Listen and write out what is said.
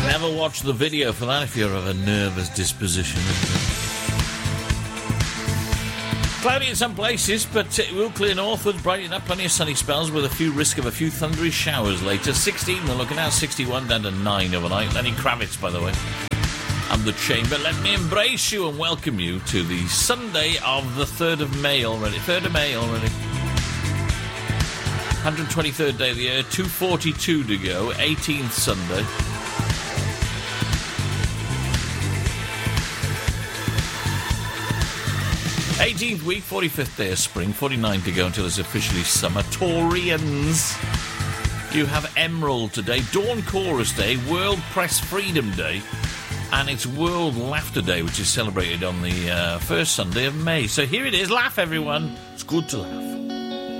Never watch the video for that if you're of a nervous disposition. Cloudy in some places, but it will clear northwards, brighten up, plenty of sunny spells with a risk of a few thundery showers later. 16 we're looking at, 61 down to 9 overnight. Lenny Kravitz, by the way. I'm the Chamber. Let me embrace you and welcome you to the Sunday of the 3rd of May already. 3rd of May already. 123rd day of the year, 2:42 to go, 18th Sunday. th week, 45th day of spring, 49 to go until it's officially summer. Taurians, you have Emerald today, Dawn Chorus Day, World Press Freedom Day, and it's World Laughter Day, which is celebrated on the first Sunday of May. So here it is. Laugh, everyone. It's good to laugh.